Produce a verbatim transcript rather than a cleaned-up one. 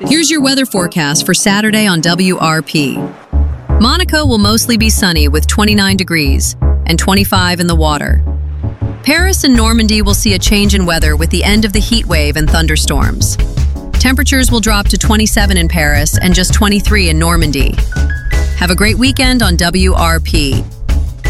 Here's your weather forecast for Saturday on W R P. Monaco will mostly be sunny with twenty-nine degrees and twenty-five in the water. Paris and Normandy will see a change in weather with the end of the heat wave and thunderstorms. Temperatures will drop to twenty-seven in Paris and just twenty-three in Normandy. Have a great weekend on W R P.